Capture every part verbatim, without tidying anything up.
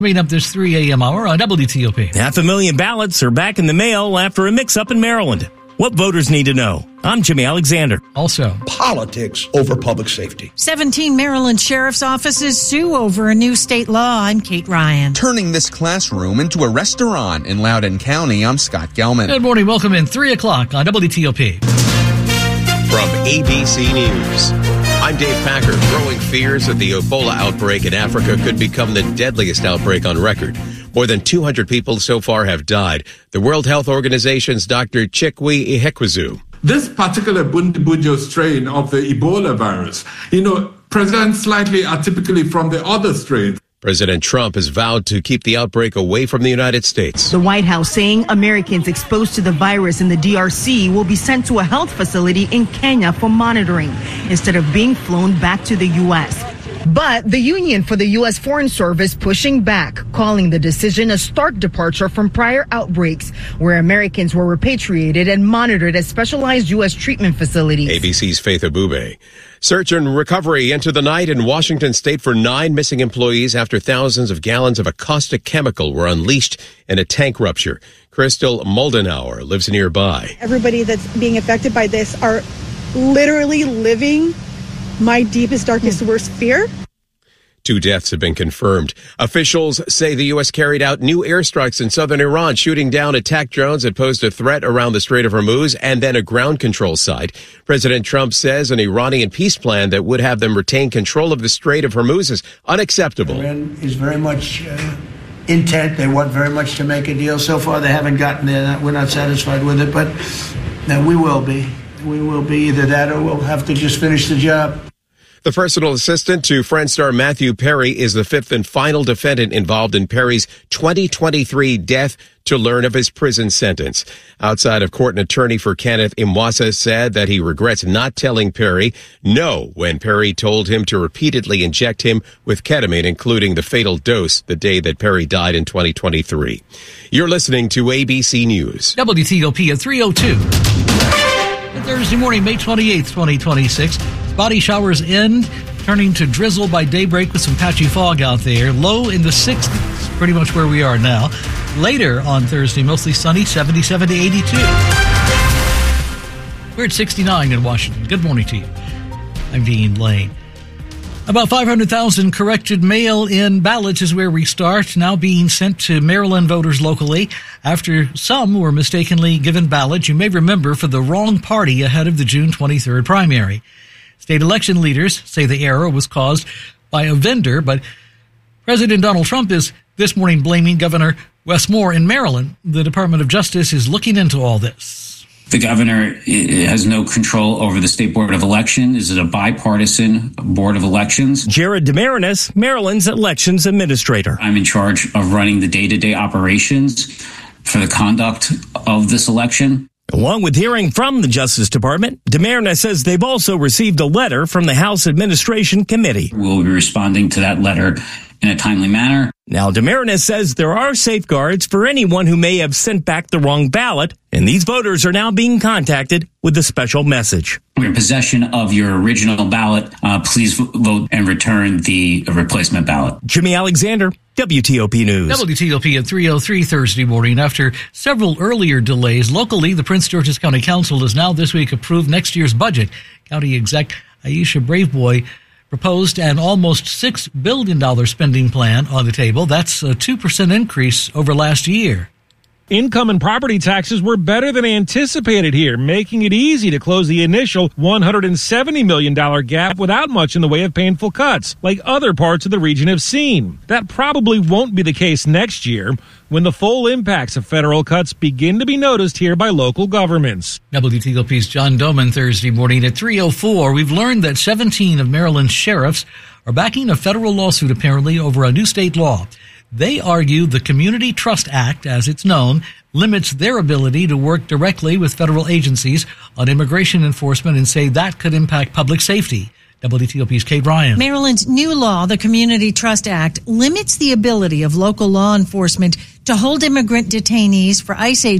Coming up this three a.m. hour on W T O P. Half a million ballots are back in the mail after a mix-up in Maryland. What voters need to know. I'm Jimmy Alexander. Also, politics over public safety. seventeen Maryland sheriff's offices sue over a new state law. I'm Kate Ryan. Turning this classroom into a restaurant in Loudoun County, I'm Scott Gelman. Good morning. Welcome in three o'clock on W T O P. From A B C News, I'm Dave Packer. Growing fears that the Ebola outbreak in Africa could become the deadliest outbreak on record. More than two hundred people so far have died. The World Health Organization's Doctor Chikwe Ihekwezu. This particular Bundibugyo strain of the Ebola virus, you know, presents slightly atypically from the other strains. President Trump has vowed to keep the outbreak away from the United States. The White House saying Americans exposed to the virus in the D R C will be sent to a health facility in Kenya for monitoring instead of being flown back to the U S. But the Union for the U S Foreign Service pushing back, calling the decision a stark departure from prior outbreaks where Americans were repatriated and monitored at specialized U S treatment facilities. A B C's Faith Abube. Search and recovery into the night in Washington state for nine missing employees after thousands of gallons of a caustic chemical were unleashed in a tank rupture. Crystal Moldenauer lives nearby. Everybody that's being affected by this are literally living my deepest, darkest, worst fear. Two deaths have been confirmed. Officials say the U S carried out new airstrikes in southern Iran, shooting down attack drones that posed a threat around the Strait of Hormuz and then a ground control site. President Trump says an Iranian peace plan that would have them retain control of the Strait of Hormuz is unacceptable. Iran is very much uh, intent. They want very much to make a deal. So far, they haven't gotten there. We're not satisfied with it, but uh, we will be. We will be either that or we'll have to just finish the job. The personal assistant to Friends star Matthew Perry is the fifth and final defendant involved in Perry's twenty twenty-three death to learn of his prison sentence. Outside of court, an attorney for Kenneth Imwasa said that he regrets not telling Perry no when Perry told him to repeatedly inject him with ketamine, including the fatal dose the day that Perry died in twenty twenty-three. You're listening to A B C News. W T O P at three oh two. Thursday morning, May twenty-eighth, twenty twenty-six. Spotty showers end, turning to drizzle by daybreak with some patchy fog out there. Low in the sixties, pretty much where we are now. Later on Thursday, mostly sunny, seventy-seven to eighty-two. We're at sixty-nine in Washington. Good morning to you. I'm Dean Lane. About five hundred thousand corrected mail-in ballots is where we start, now being sent to Maryland voters locally after some were mistakenly given ballots, you may remember, for the wrong party ahead of the June twenty-third primary. State election leaders say the error was caused by a vendor, but President Donald Trump is this morning blaming Governor Wes Moore in Maryland. The Department of Justice is looking into all this. The governor has no control over the State Board of Election. Is it a bipartisan Board of Elections? Jared DeMarinis, Maryland's elections administrator. I'm in charge of running the day-to-day operations for the conduct of this election. Along with hearing from the Justice Department, DeMarinis says they've also received a letter from the House Administration Committee. We'll be responding to that letter in a timely manner. Now, DeMarinis says there are safeguards for anyone who may have sent back the wrong ballot, and these voters are now being contacted with a special message. We're in possession of your original ballot. Uh, please vote and return the replacement ballot. Jimmy Alexander, W T O P News. W T O P at three oh three Thursday morning. After several earlier delays, locally, the Prince George's County Council has now this week approved next year's budget. County Exec Aisha Braveboy proposed an almost six billion dollars spending plan on the table. That's a two percent increase over last year. Income and property taxes were better than anticipated here, making it easy to close the initial one hundred seventy million dollars gap without much in the way of painful cuts, like other parts of the region have seen. That probably won't be the case next year, when the full impacts of federal cuts begin to be noticed here by local governments. W T O P's John Doman Thursday morning at three oh four. We've learned that seventeen of Maryland's sheriffs are backing a federal lawsuit, apparently, over a new state law. They argue the Community Trust Act, as it's known, limits their ability to work directly with federal agencies on immigration enforcement and say that could impact public safety. W T O P's Kate Ryan. Maryland's new law, the Community Trust Act, limits the ability of local law enforcement to hold immigrant detainees for ICE agents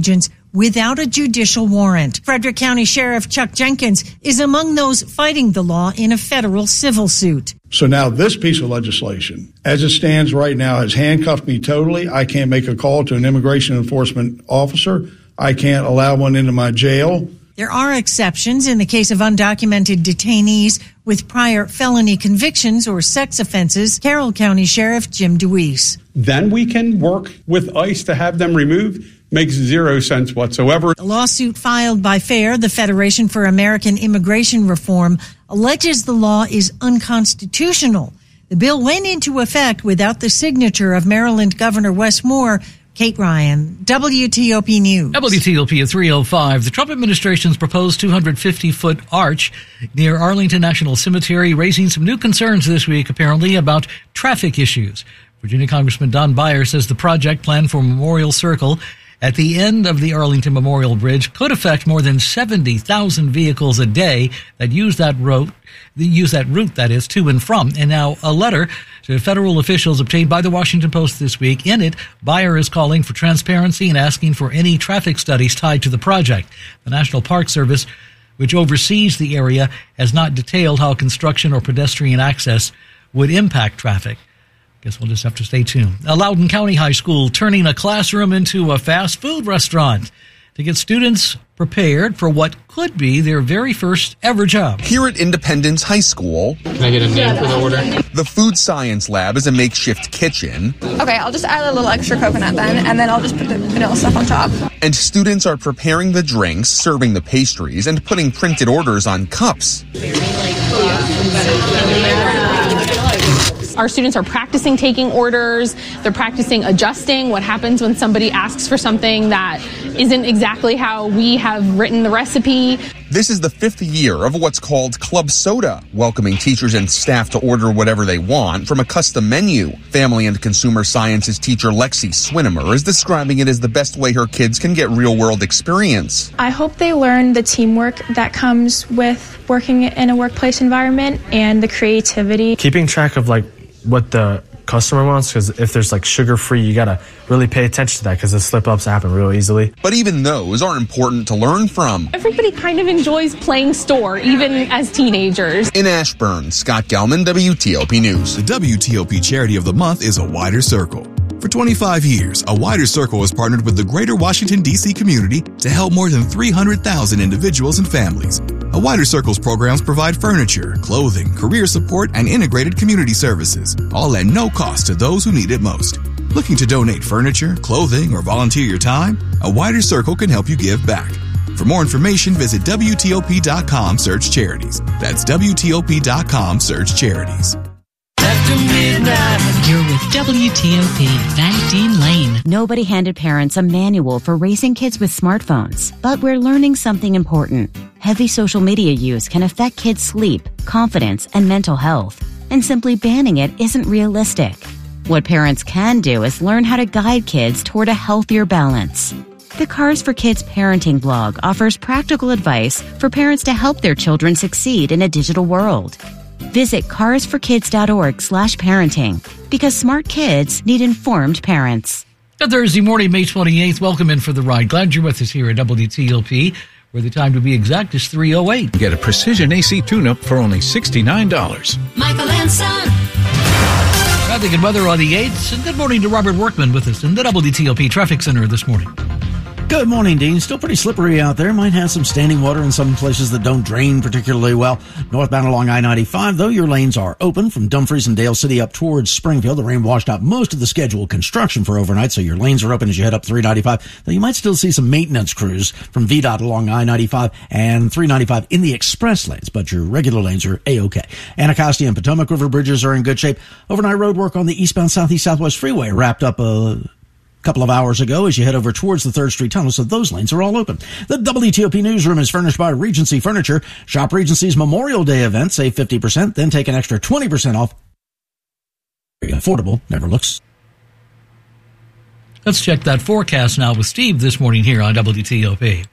without a judicial warrant. Frederick County Sheriff Chuck Jenkins is among those fighting the law in a federal civil suit. So now this piece of legislation, as it stands right now, has handcuffed me totally. I can't make a call to an immigration enforcement officer. I can't allow one into my jail. There are exceptions in the case of undocumented detainees with prior felony convictions or sex offenses. Carroll County Sheriff Jim DeWeese. Then we can work with ICE to have them removed. Makes zero sense whatsoever. A lawsuit filed by FAIR, the Federation for American Immigration Reform, alleges the law is unconstitutional. The bill went into effect without the signature of Maryland Governor Wes Moore. Kate Ryan, W T O P News. W T O P at three oh five. The Trump administration's proposed two hundred fifty foot arch near Arlington National Cemetery raising some new concerns this week, apparently, about traffic issues. Virginia Congressman Don Beyer says the project plan for Memorial Circle at the end of the Arlington Memorial Bridge could affect more than seventy thousand vehicles a day that use that route, use that route, that is, to and from. And now a letter to federal officials obtained by the Washington Post this week. In it, Beyer is calling for transparency and asking for any traffic studies tied to the project. The National Park Service, which oversees the area, has not detailed how construction or pedestrian access would impact traffic. Guess we'll just have to stay tuned. A Loudoun County High School turning a classroom into a fast food restaurant to get students prepared for what could be their very first ever job. Here at Independence High School, can I get a name for the order? The Food Science Lab is a makeshift kitchen. Okay, I'll just add a little extra coconut then, and then I'll just put the vanilla stuff on top. And students are preparing the drinks, serving the pastries, and putting printed orders on cups. Our students are practicing taking orders. They're practicing adjusting what happens when somebody asks for something that isn't exactly how we have written the recipe. This is the fifth year of what's called Club Soda, welcoming teachers and staff to order whatever they want from a custom menu. Family and Consumer Sciences teacher Lexi Swinimer is describing it as the best way her kids can get real-world experience. I hope they learn the teamwork that comes with working in a workplace environment and the creativity. Keeping track of like what the customer wants, because if there's like sugar free, you gotta really pay attention to that because the slip ups happen real easily. But even those are important to learn from. Everybody kind of enjoys playing store, even as teenagers. In Ashburn, Scott Gelman, W T O P News. The W T O P Charity of the Month is A Wider Circle. For twenty-five years, A Wider Circle has partnered with the greater Washington, D C community to help more than three hundred thousand individuals and families. A Wider Circle's programs provide furniture, clothing, career support, and integrated community services, all at no cost to those who need it most. Looking to donate furniture, clothing, or volunteer your time? A Wider Circle can help you give back. For more information, visit W T O P dot com, search charities. That's W T O P dot com, search charities. You're with W T O P, Van Dean Lane. Nobody handed parents a manual for raising kids with smartphones, but we're learning something important. Heavy social media use can affect kids' sleep, confidence, and mental health, and simply banning it isn't realistic. What parents can do is learn how to guide kids toward a healthier balance. The Cars for Kids parenting blog offers practical advice for parents to help their children succeed in a digital world. Visit cars for kids dot org slash parenting, because smart kids need informed parents. Good Thursday morning, May twenty-eighth. Welcome in for the ride. Glad you're with us here at W T O P, where the time to be exact is three oh eight. Get a precision A C tune-up for only sixty-nine dollars. Michael and Son. Traffic and weather on the eights. And good morning to Robert Workman with us in the W T O P Traffic Center this morning. Good morning, Dean. Still pretty slippery out there. Might have some standing water in some places that don't drain particularly well. Northbound along I ninety-five, though, your lanes are open from Dumfries and Dale City up towards Springfield. The rain washed out most of the scheduled construction for overnight, so your lanes are open as you head up three ninety-five. Though you might still see some maintenance crews from V DOT along I ninety-five and three ninety-five in the express lanes, but your regular lanes are A-OK. Anacostia and Potomac River bridges are in good shape. Overnight road work on the eastbound Southeast Southwest Freeway wrapped up a couple of hours ago as you head over towards the third Street Tunnel, so those lanes are all open. The W T O P newsroom is furnished by Regency Furniture. Shop Regency's Memorial Day event, save fifty percent, then take an extra twenty percent off. Affordable never looks. Let's check that forecast now with Steve this morning here on W T O P.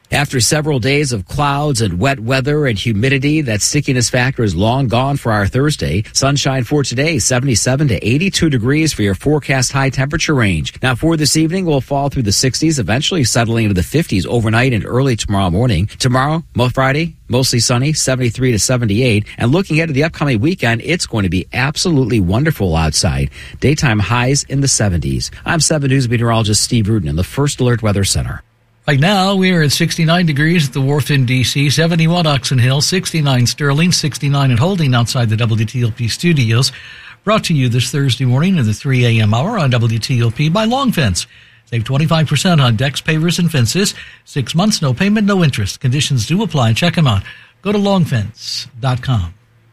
After several days of clouds and wet weather and humidity, that stickiness factor is long gone for our Thursday. Sunshine for today, seventy-seven to eighty-two degrees for your forecast high temperature range. Now for this evening, we'll fall through the sixties, eventually settling into the fifties overnight and early tomorrow morning. Tomorrow, most Friday, mostly sunny, seventy-three to seventy-eight. And looking ahead to the upcoming weekend, it's going to be absolutely wonderful outside. Daytime highs in the seventies. I'm seven News meteorologist Steve Rudin in the First Alert Weather Center. Right now, we are at sixty-nine degrees at the Wharf in D C, seventy-one Oxon Hill, sixty-nine Sterling, sixty-nine at Holding outside the W T L P studios. Brought to you this Thursday morning at the three a.m. hour on W T L P by Long Fence. Save twenty-five percent on decks, pavers, and fences. Six months, no payment, no interest. Conditions do apply. Check them out. Go to long fence dot com.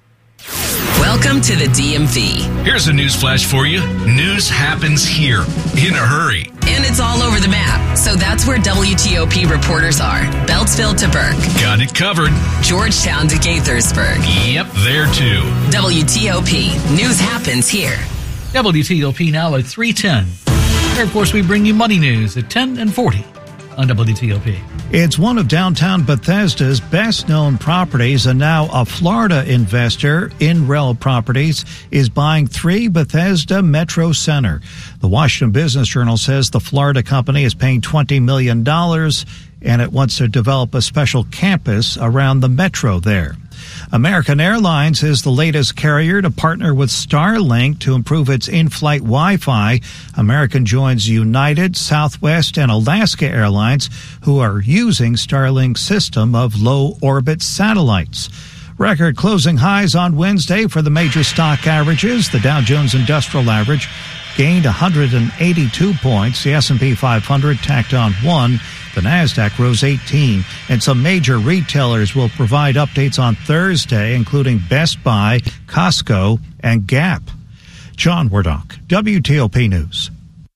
Welcome to the D M V. Here's a news flash for you. News happens here in a hurry. And it's all over the map. So that's where W T O P reporters are. Beltsville to Burke. Got it covered. Georgetown to Gaithersburg. Yep, there too. W T O P. News happens here. W T O P now at three ten. Here, of course, we bring you money news at ten and forty on W T O P. It's one of downtown Bethesda's best-known properties, and now a Florida investor, InRel Properties, is buying three Bethesda Metro Center. The Washington Business Journal says the Florida company is paying twenty million dollars, and it wants to develop a special campus around the Metro there. American Airlines is the latest carrier to partner with Starlink to improve its in-flight Wi-Fi. American joins United, Southwest, and Alaska Airlines, who are using Starlink's system of low-orbit satellites. Record closing highs on Wednesday for the major stock averages. The Dow Jones Industrial Average gained one hundred eighty-two points. The S and P five hundred tacked on one. The NASDAQ rose eighteen, and some major retailers will provide updates on Thursday, including Best Buy, Costco, and Gap. John Wardock, W T O P News.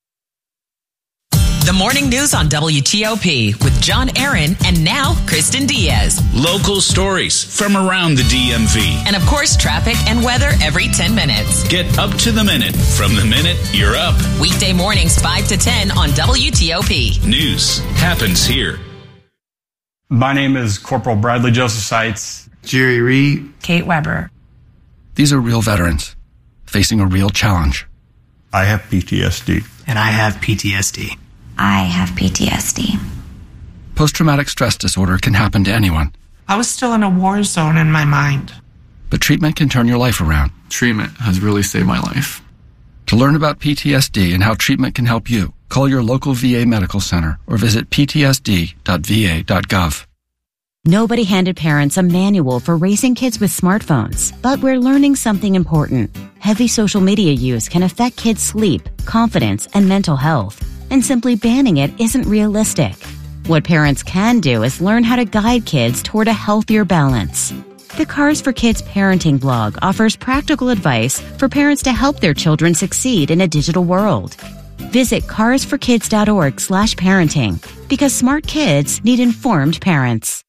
The morning news on W T O P with John Aaron and now Kristen Diaz. Local stories from around the D M V. And of course, traffic and weather every ten minutes. Get up to the minute from the minute you're up. Weekday mornings five to ten on W T O P. News happens here. My name is Corporal Bradley Joseph Seitz. Jerry Reed. Kate Weber. These are real veterans facing a real challenge. I have P T S D. And I have P T S D. I have P T S D. Post-traumatic stress disorder can happen to anyone. I was still in a war zone in my mind. But treatment can turn your life around. Treatment has really saved my life. To learn about P T S D and how treatment can help you, call your local V A medical center or visit p t s d dot v a dot gov. Nobody handed parents a manual for raising kids with smartphones, but we're learning something important. Heavy social media use can affect kids' sleep, confidence, and mental health, and simply banning it isn't realistic. What parents can do is learn how to guide kids toward a healthier balance. The Cars for Kids parenting blog offers practical advice for parents to help their children succeed in a digital world. Visit cars for kids dot org slash parenting, because smart kids need informed parents.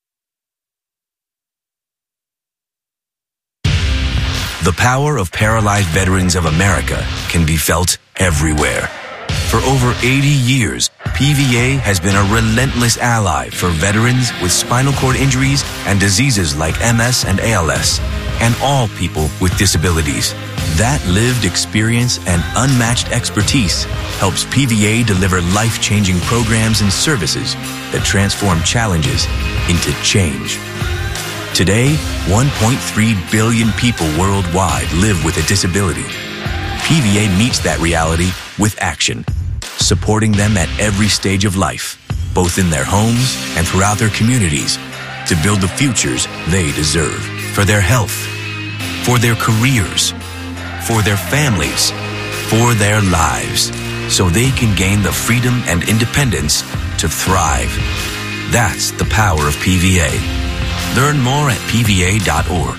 The power of Paralyzed Veterans of America can be felt everywhere. For over eighty years, P V A has been a relentless ally for veterans with spinal cord injuries and diseases like M S and A L S, and all people with disabilities. That lived experience and unmatched expertise helps P V A deliver life-changing programs and services that transform challenges into change. Today, one point three billion people worldwide live with a disability. P V A meets that reality with action, supporting them at every stage of life, both in their homes and throughout their communities, to build the futures they deserve for their health, for their careers, for their families, for their lives, so they can gain the freedom and independence to thrive. That's the power of P V A. Learn more at p v a dot org.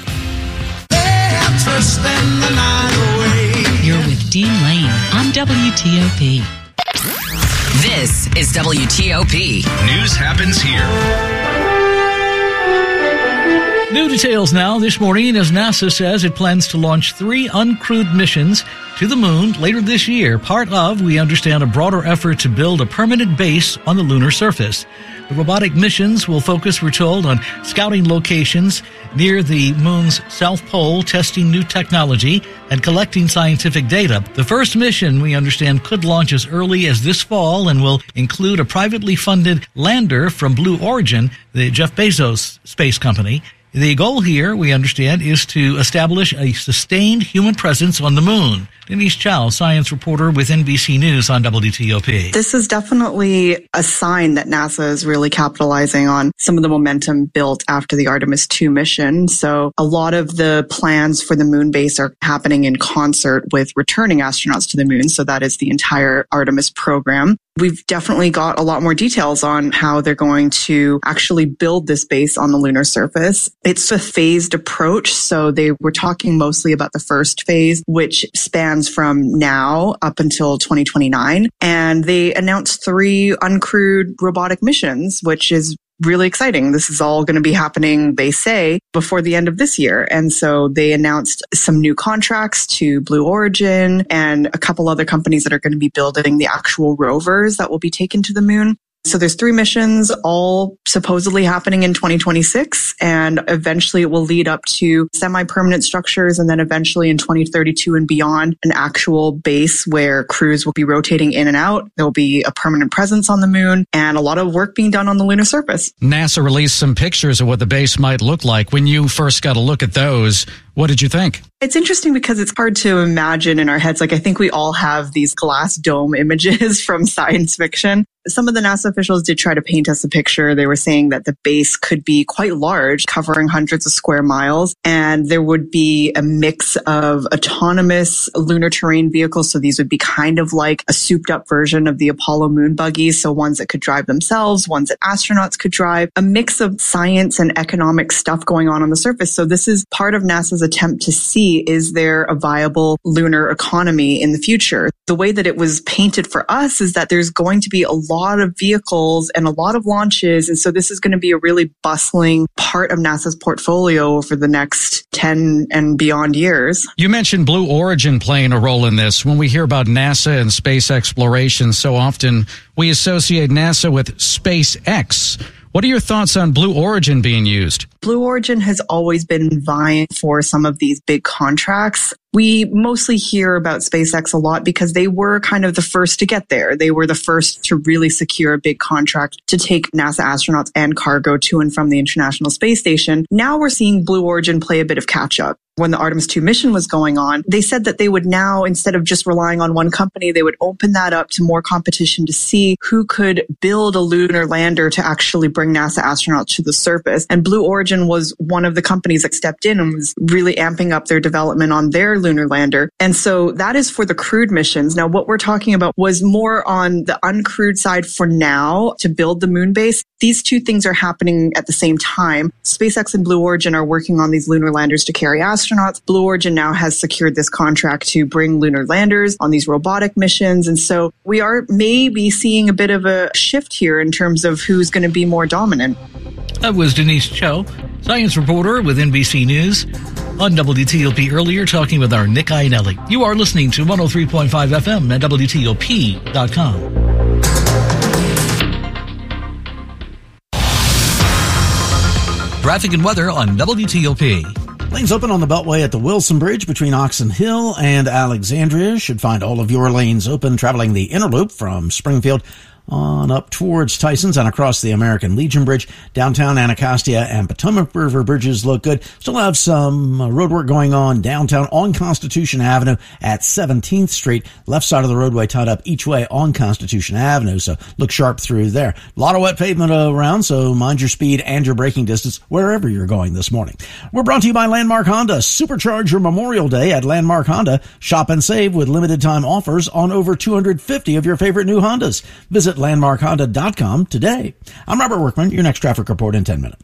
You're with Dean Lane on W T O P. This is W T O P. News happens here. New details now this morning as NASA says it plans to launch three uncrewed missions to the moon later this year, part of, we understand, a broader effort to build a permanent base on the lunar surface. The robotic missions will focus, we're told, on scouting locations near the moon's south pole, testing new technology, and collecting scientific data. The first mission, we understand, could launch as early as this fall and will include a privately funded lander from Blue Origin, the Jeff Bezos space company. The goal here, we understand, is to establish a sustained human presence on the moon. Denise Chow, science reporter with N B C News on W T O P. This is definitely a sign that NASA is really capitalizing on some of the momentum built after the Artemis two mission. So a lot of the plans for the moon base are happening in concert with returning astronauts to the moon. So that is the entire Artemis program. We've definitely got a lot more details on how they're going to actually build this base on the lunar surface. It's a phased approach. So they were talking mostly about the first phase, which spans from now up until twenty twenty-nine. And they announced three uncrewed robotic missions, which is really exciting. This is all going to be happening, they say, before the end of this year. And so they announced some new contracts to Blue Origin and a couple other companies that are going to be building the actual rovers that will be taken to the moon. So there's three missions, all supposedly happening in twenty twenty-six, and eventually it will lead up to semi-permanent structures, and then eventually in twenty thirty-two and beyond, an actual base where crews will be rotating in and out. There will be a permanent presence on the moon, and a lot of work being done on the lunar surface. NASA released some pictures of what the base might look like. When you first got a look at those, what did you think? It's interesting because it's hard to imagine in our heads. Like, I think we all have these glass dome images from science fiction. Some of the NASA officials did try to paint us a picture. They were saying that the base could be quite large, covering hundreds of square miles, and there would be a mix of autonomous lunar terrain vehicles. So these would be kind of like a souped up version of the Apollo moon buggies. So ones that could drive themselves, ones that astronauts could drive, a mix of science and economic stuff going on on the surface. So this is part of NASA's attempt to see, is there a viable lunar economy in the future? The way that it was painted for us is that there's going to be a lot of vehicles and a lot of launches. And so this is going to be a really bustling part of NASA's portfolio for the next ten and beyond years. You mentioned Blue Origin playing a role in this. When we hear about NASA and space exploration, so often we associate NASA with SpaceX. What are your thoughts on Blue Origin being used? Blue Origin has always been vying for some of these big contracts. We mostly hear about SpaceX a lot because they were kind of the first to get there. They were the first to really secure a big contract to take NASA astronauts and cargo to and from the International Space Station. Now we're seeing Blue Origin play a bit of catch up. When the Artemis two mission was going on, they said that they would now, instead of just relying on one company, they would open that up to more competition to see who could build a lunar lander to actually bring NASA astronauts to the surface. And Blue Origin was one of the companies that stepped in and was really amping up their development on their lunar lander. And so that is for the crewed missions. Now, what we're talking about was more on the uncrewed side for now to build the moon base. These two things are happening at the same time. SpaceX and Blue Origin are working on these lunar landers to carry astronauts. Blue Origin now has secured this contract to bring lunar landers on these robotic missions. And so we are maybe seeing a bit of a shift here in terms of who's going to be more dominant. That was Denise Cho, science reporter with N B C News on W T O P earlier, talking with our Nick Iannelli. You are listening to one oh three point five F M at W T O P dot com. Traffic and weather on W T O P. Lanes open on the Beltway at the Wilson Bridge between Oxon Hill and Alexandria. Should find all of your lanes open traveling the inner loop from Springfield on up towards Tyson's and across the American Legion Bridge. Downtown Anacostia and Potomac River bridges look good. Still have some uh, road work going on downtown on Constitution Avenue at seventeenth Street. Left side of the roadway tied up each way on Constitution Avenue, so look sharp through there. A lot of wet pavement around, so mind your speed and your braking distance wherever you're going this morning. We're brought to you by Landmark Honda. Supercharge your Memorial Day at Landmark Honda. Shop and save with limited time offers on over two hundred fifty of your favorite new Hondas. Visit landmark honda dot com today. I'm Robert Workman, your next traffic report in ten minutes.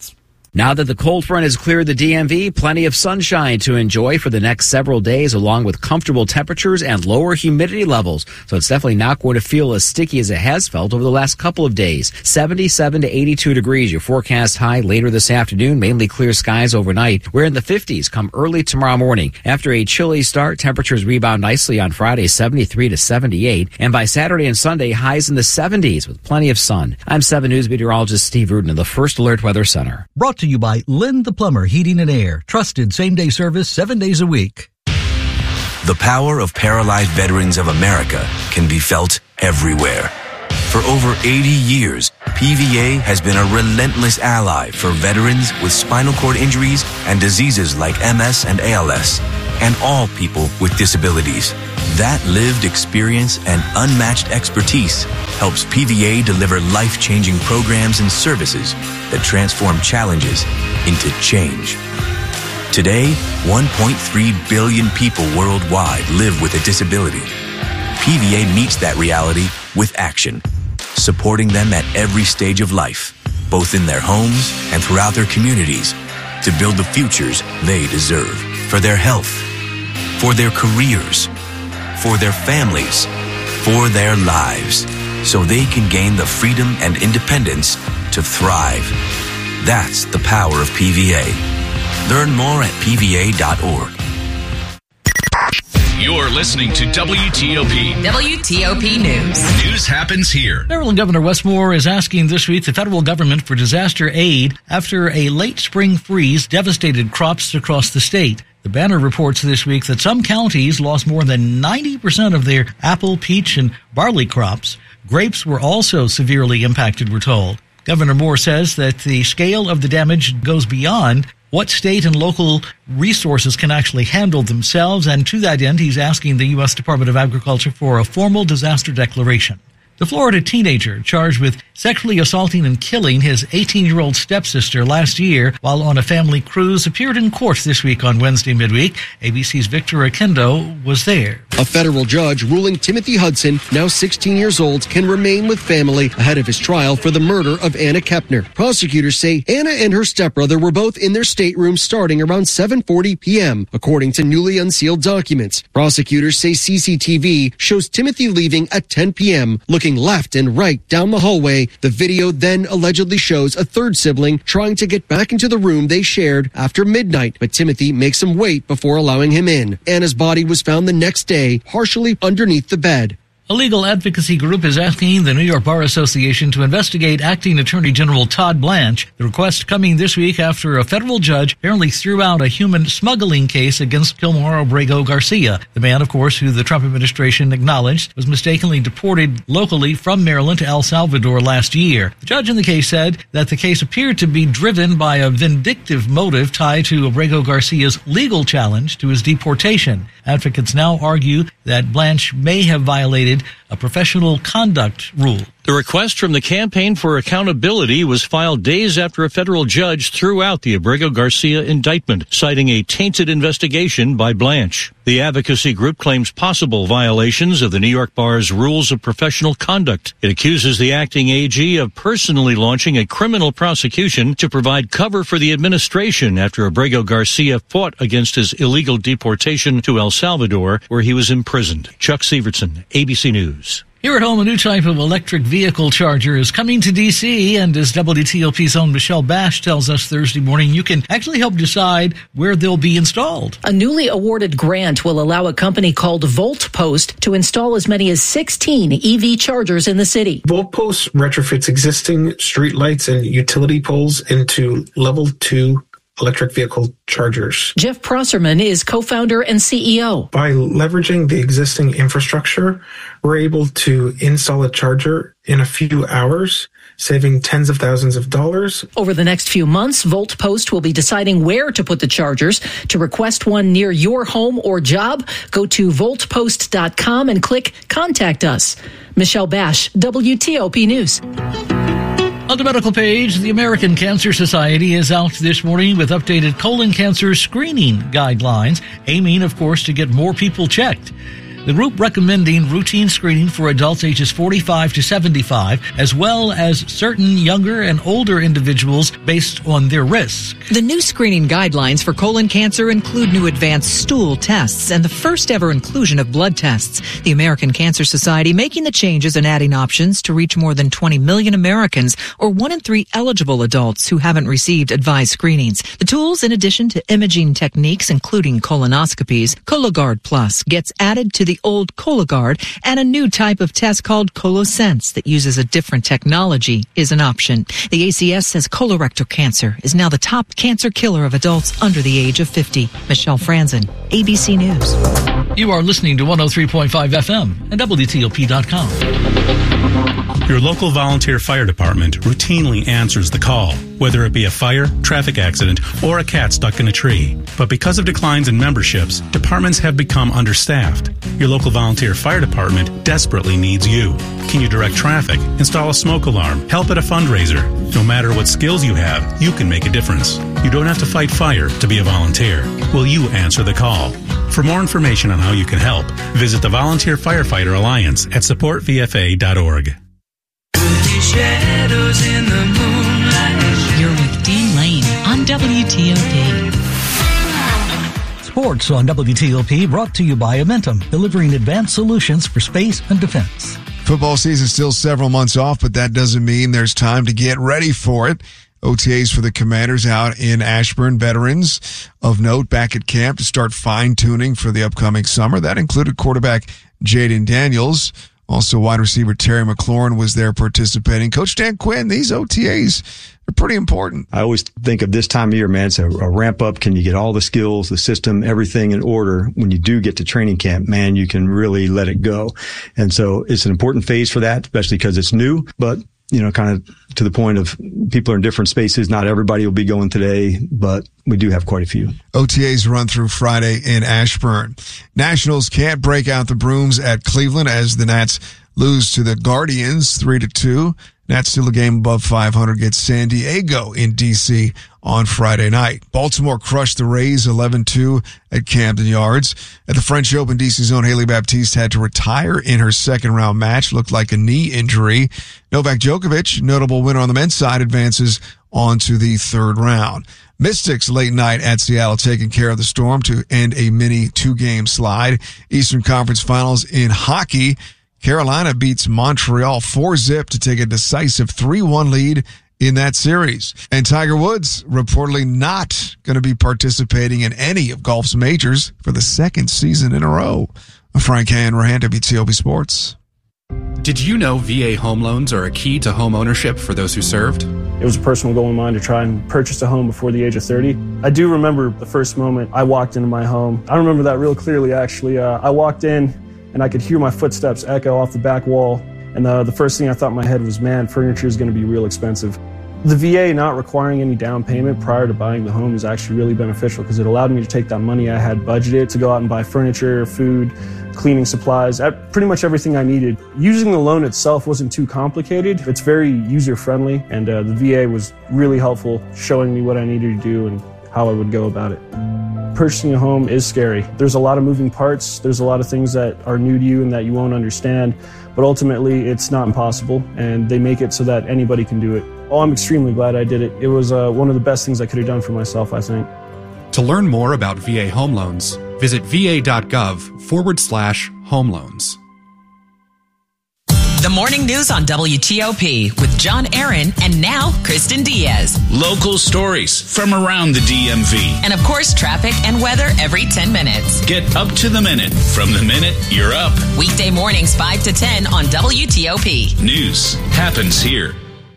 Now that the cold front has cleared the D M V, plenty of sunshine to enjoy for the next several days, along with comfortable temperatures and lower humidity levels. So it's definitely not going to feel as sticky as it has felt over the last couple of days. seventy-seven to eighty-two degrees, your forecast high later this afternoon. Mainly clear skies overnight. We're in the fifties come early tomorrow morning. After a chilly start, temperatures rebound nicely on Friday, seventy-three to seventy-eight. And by Saturday and Sunday, highs in the seventies with plenty of sun. I'm seven News meteorologist Steve Rudin of the First Alert Weather Center. Brought to you by Lynn the Plumber Heating and Air. Trusted same-day service seven days a week. The power of paralyzed veterans of America can be felt everywhere. For over eighty years, P V A has been a relentless ally for veterans with spinal cord injuries and diseases like M S and A L S, and all people with disabilities. That lived experience and unmatched expertise helps P V A deliver life-changing programs and services that transform challenges into change. Today, one point three billion people worldwide live with a disability. P V A meets that reality with action, supporting them at every stage of life, both in their homes and throughout their communities, to build the futures they deserve for their health, for their careers, for their families, for their lives, so they can gain the freedom and independence to thrive. That's the power of P V A. Learn more at P V A dot org. You're listening to W T O P. W T O P News. News happens here. Maryland Governor Wes Moore is asking this week the federal government for disaster aid after a late spring freeze devastated crops across the state. The Banner reports this week that some counties lost more than ninety percent of their apple, peach, and barley crops. Grapes were also severely impacted, we're told. Governor Moore says that the scale of the damage goes beyond what state and local resources can actually handle themselves, and to that end, he's asking the U S Department of Agriculture for a formal disaster declaration. The Florida teenager charged with sexually assaulting and killing his eighteen-year-old stepsister last year while on a family cruise appeared in court this week on Wednesday midweek. A B C's Victor Akendo was there. A federal judge ruling Timothy Hudson, now sixteen years old, can remain with family ahead of his trial for the murder of Anna Kepner. Prosecutors say Anna and her stepbrother were both in their stateroom starting around seven forty p.m., according to newly unsealed documents. Prosecutors say C C T V shows Timothy leaving at ten p.m., looking left and right down the hallway. The video then allegedly shows a third sibling trying to get back into the room they shared after midnight, but Timothy makes him wait before allowing him in. Anna's body was found the next day, partially underneath the bed. A legal advocacy group is asking the New York Bar Association to investigate Acting Attorney General Todd Blanche. The request coming this week after a federal judge apparently threw out a human smuggling case against Kilmar Abrego Garcia. The man, of course, who the Trump administration acknowledged was mistakenly deported locally from Maryland to El Salvador last year. The judge in the case said that the case appeared to be driven by a vindictive motive tied to Abrego Garcia's legal challenge to his deportation. Advocates now argue that Blanche may have violated a professional conduct rule. The request from the Campaign for Accountability was filed days after a federal judge threw out the Abrego Garcia indictment, citing a tainted investigation by Blanche. The advocacy group claims possible violations of the New York Bar's rules of professional conduct. It accuses the acting A G of personally launching a criminal prosecution to provide cover for the administration after Abrego Garcia fought against his illegal deportation to El Salvador, where he was imprisoned. Chuck Severson, A B C News. Here at home, a new type of electric vehicle charger is coming to D C, and as W T O P's own Michelle Bash tells us Thursday morning, you can actually help decide where they'll be installed. A newly awarded grant will allow a company called VoltPost to install as many as sixteen E V chargers in the city. VoltPost retrofits existing streetlights and utility poles into level two electric vehicle chargers. Jeff Prosserman is co-founder and C E O. By leveraging the existing infrastructure, we're able to install a charger in a few hours, saving tens of thousands of dollars. Over the next few months, VoltPost will be deciding where to put the chargers. To request one near your home or job, go to volt post dot com and click Contact Us. Michelle Bash, W T O P News. On the medical page, the American Cancer Society is out this morning with updated colon cancer screening guidelines, aiming, of course, to get more people checked. The group recommending routine screening for adults ages forty-five to seventy-five, as well as certain younger and older individuals based on their risk. The new screening guidelines for colon cancer include new advanced stool tests and the first ever inclusion of blood tests. The American Cancer Society making the changes and adding options to reach more than twenty million Americans, or one in three eligible adults who haven't received advised screenings. The tools, in addition to imaging techniques, including colonoscopies, Cologuard Plus gets added to the old Cologuard, and a new type of test called ColoSense that uses a different technology is an option. The A C S says colorectal cancer is now the top cancer killer of adults under the age of fifty. Michelle Franzen, A B C News. You are listening to one oh three point five F M and W T O P dot com. Your local volunteer fire department routinely answers the call, whether it be a fire, traffic accident, or a cat stuck in a tree. But because of declines in memberships, departments have become understaffed. Your local volunteer fire department desperately needs you. Can you direct traffic, install a smoke alarm, help at a fundraiser? No matter what skills you have, you can make a difference. You don't have to fight fire to be a volunteer. Will you answer the call? For more information on how you can help, visit the Volunteer Firefighter Alliance at support v f a dot org. Shadows in the moonlight. You're with Dean Lane on W T O P. Sports on W T O P brought to you by Amentum, delivering advanced solutions for space and defense. Football season still several months off, but that doesn't mean there's time to get ready for it. O T As for the Commanders out in Ashburn. Veterans of note back at camp to start fine-tuning for the upcoming summer. That included quarterback Jaden Daniels. Also, wide receiver Terry McLaurin was there participating. Coach Dan Quinn, these O T As are pretty important. I always think of this time of year, man, it's a, a ramp up. Can you get all the skills, the system, everything in order? When you do get to training camp, man, you can really let it go. And so it's an important phase for that, especially because it's new, but you know, kind of to the point of people are in different spaces. Not everybody will be going today, but we do have quite a few. O T As run through Friday in Ashburn. Nationals can't break out the brooms at Cleveland as the Nats lose to the Guardians three to two. Nats still a game above five hundred, gets San Diego in D C on Friday night. Baltimore crushed the Rays eleven two at Camden Yards. At the French Open, D C's own Haley Baptiste had to retire in her second round match. Looked like a knee injury. Novak Djokovic, notable winner on the men's side, advances on to the third round. Mystics late night at Seattle taking care of the Storm to end a mini two-game slide. Eastern Conference Finals in hockey. Carolina beats Montreal four zip to take a decisive three one lead in that series. And Tiger Woods reportedly not going to be participating in any of golf's majors for the second season in a row. Frank Hanrahan, W T O P Sports. Did you know V A home loans are a key to home ownership for those who served? It was a personal goal of mine to try and purchase a home before the age of thirty. I do remember the first moment I walked into my home. I remember that real clearly, actually. Uh, I walked in, and I could hear my footsteps echo off the back wall. And uh, the first thing I thought in my head was, man, furniture is going to be real expensive. The V A not requiring any down payment prior to buying the home is actually really beneficial because it allowed me to take that money I had budgeted to go out and buy furniture, food, cleaning supplies, pretty much everything I needed. Using the loan itself wasn't too complicated. It's very user-friendly, and uh, the V A was really helpful, showing me what I needed to do and how I would go about it. Purchasing a home is scary. There's a lot of moving parts. There's a lot of things that are new to you and that you won't understand, but ultimately it's not impossible, and they make it so that anybody can do it. Oh, I'm extremely glad I did it. It was uh, one of the best things I could have done for myself, I think. To learn more about V A home loans, visit va.gov forward slash home loans. The morning news on W T O P with John Aaron and now Kristen Diaz. Local stories from around the D M V. And of course, traffic and weather every ten minutes. Get up to the minute from the minute you're up. Weekday mornings five to ten on W T O P. News happens here.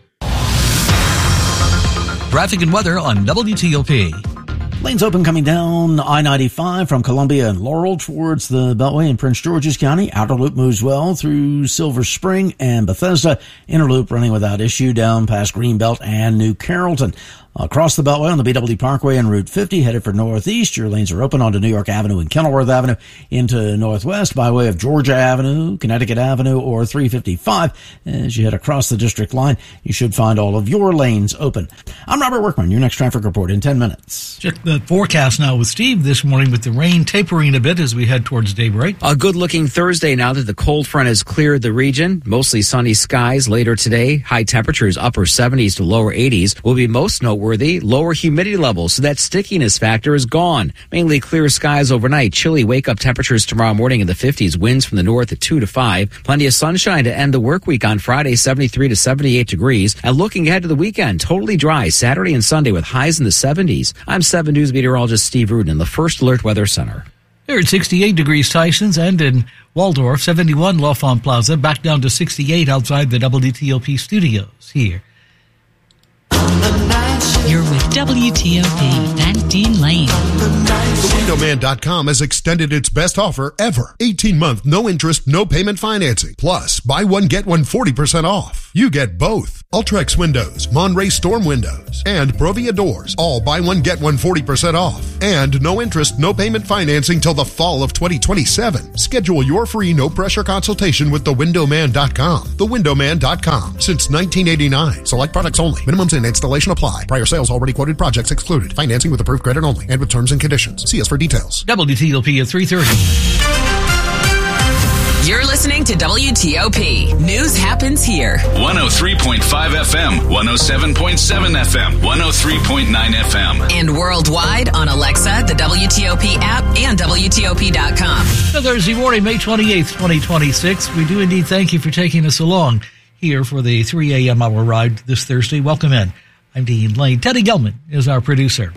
Traffic and weather on W T O P. Lanes open coming down I ninety-five from Columbia and Laurel towards the Beltway in Prince George's County. Outer Loop moves well through Silver Spring and Bethesda. Inner Loop running without issue down past Greenbelt and New Carrollton. Across the Beltway on the B W Parkway and Route fifty, headed for northeast, your lanes are open onto New York Avenue and Kenilworth Avenue into northwest by way of Georgia Avenue, Connecticut Avenue, or three fifty-five. As you head across the district line, you should find all of your lanes open. I'm Robert Workman, your next traffic report in ten minutes. Check the forecast now with Steve this morning with the rain tapering a bit as we head towards daybreak. A good-looking Thursday now that the cold front has cleared the region. Mostly sunny skies later today. High temperatures, upper seventies to lower eighties, will be most noteworthy. Lower humidity levels, so that stickiness factor is gone. Mainly clear skies overnight. Chilly wake-up temperatures tomorrow morning in the fifties. Winds from the north at two to five. Plenty of sunshine to end the work week on Friday, seventy-three to seventy-eight degrees. And looking ahead to the weekend, totally dry Saturday and Sunday with highs in the seventies. I'm seven News meteorologist Steve Rudin in the First Alert Weather Center. Here at sixty-eight degrees Tysons and in Waldorf, seventy-one L'Enfant Plaza, back down to sixty-eight outside the W T O P studios here. You're with W T O P and Dean Lane. The window man dot com has extended its best offer ever. eighteen month, no interest, no payment financing. Plus, buy one, get one forty percent off. You get both. Ultrex windows, Monterey Storm windows, and Provia doors. All buy one, get one forty percent off. And no interest, no payment financing till the fall of twenty twenty-seven. Schedule your free no-pressure consultation with the window man dot com. the window man dot com. Since nineteen eighty-nine. Select products only. Minimums and installation apply. Prior sales already quoted projects excluded. Financing with approved credit only and with terms and conditions. See us for details. W T O P at three thirty. You're listening to W T O P. News happens here. one oh three point five F M, one oh seven point seven F M, one oh three point nine F M. And worldwide on Alexa, the W T O P app, and W T O P dot com. So Thursday morning, May twenty-eighth, twenty twenty-six. We do indeed thank you for taking us along here for the three a.m. hour ride this Thursday. Welcome in. I'm Dean Lane. Teddy Gelman is our producer.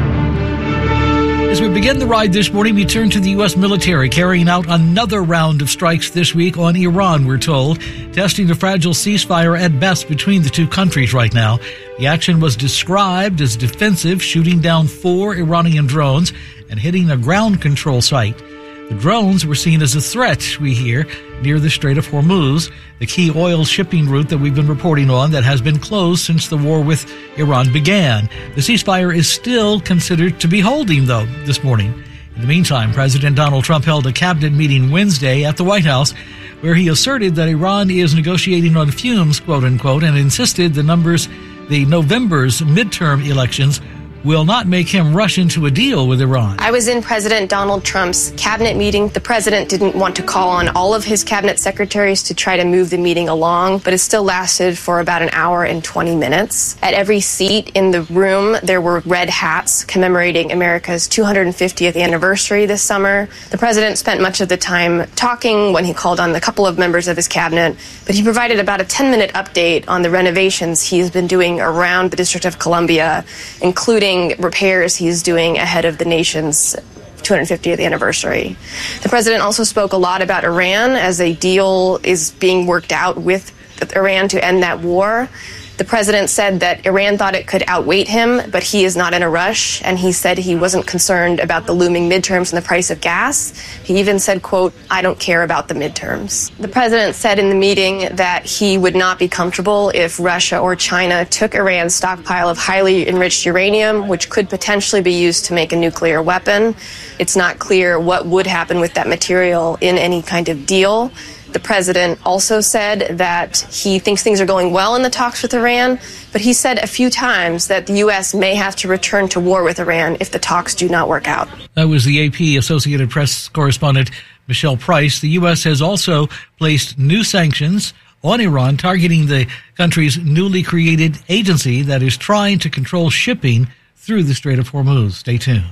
As we begin the ride this morning, we turn to the U S military carrying out another round of strikes this week on Iran, we're told, testing a fragile ceasefire at best between the two countries right now. The action was described as defensive, shooting down four Iranian drones and hitting a ground control site. The drones were seen as a threat, we hear, near the Strait of Hormuz, the key oil shipping route that we've been reporting on that has been closed since the war with Iran began. The ceasefire is still considered to be holding, though, this morning. In the meantime, President Donald Trump held a cabinet meeting Wednesday at the White House where he asserted that Iran is negotiating on fumes, quote unquote, and insisted the numbers, the November's midterm elections will not make him rush into a deal with Iran. I was in President Donald Trump's cabinet meeting. The president didn't want to call on all of his cabinet secretaries to try to move the meeting along, but it still lasted for about an hour and twenty minutes. At every seat in the room, there were red hats commemorating America's two hundred fiftieth anniversary this summer. The president spent much of the time talking when he called on a couple of members of his cabinet, but he provided about a ten-minute update on the renovations he's been doing around the District of Columbia, including repairs he's doing ahead of the nation's two hundred fiftieth anniversary. The president also spoke a lot about Iran as a deal is being worked out with Iran to end that war. The president said that Iran thought it could outweight him, but he is not in a rush, and he said he wasn't concerned about the looming midterms and the price of gas. He even said, quote, "I don't care about the midterms." The president said in the meeting that he would not be comfortable if Russia or China took Iran's stockpile of highly enriched uranium, which could potentially be used to make a nuclear weapon. It's not clear what would happen with that material in any kind of deal. The president also said that he thinks things are going well in the talks with Iran, but he said a few times that the U S may have to return to war with Iran if the talks do not work out. That was the A P Associated Press correspondent Michelle Price. The U S has also placed new sanctions on Iran, targeting the country's newly created agency that is trying to control shipping through the Strait of Hormuz. Stay tuned.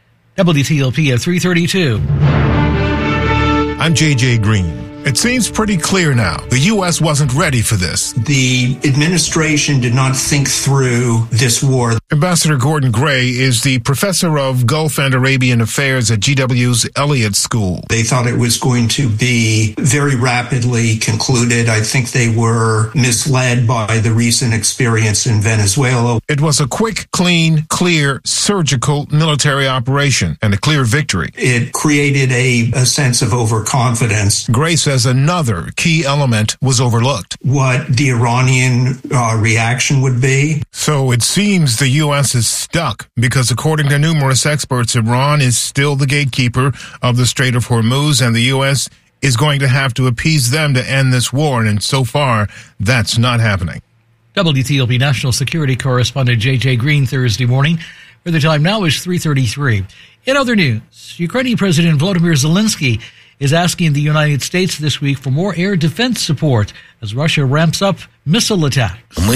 W T O P at three thirty-two. I'm J J Green. It seems pretty clear now. The U S wasn't ready for this. The administration did not think through this war. Ambassador Gordon Gray is the professor of Gulf and Arabian Affairs at G W's Elliott School. They thought it was going to be very rapidly concluded. I think they were misled by the recent experience in Venezuela. It was a quick, clean, clear, surgical military operation and a clear victory. It created a, a sense of overconfidence. Gray said says another key element was overlooked. What the Iranian uh, reaction would be. So it seems the U S is stuck because according to numerous experts, Iran is still the gatekeeper of the Strait of Hormuz, and the U S is going to have to appease them to end this war. And so far, that's not happening. W T O P National Security Correspondent J J Green Thursday morning, where the time now is three thirty-three. In other news, Ukrainian President Volodymyr Zelensky is asking the United States this week for more air defense support as Russia ramps up missile attacks.